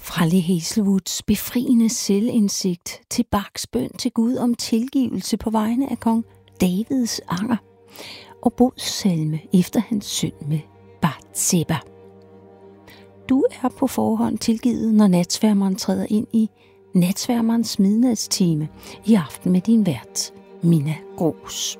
Fra Lee Hazlewoods befriende selvindsigt til Bachs bøn til Gud om tilgivelse på vegne af kong Davids anger og bodssalme efter hans synd med Batseba. Du er på forhånd tilgivet, når natsværmeren træder ind i natsværmerens midnadstime i aften med din vært, Minna Gros.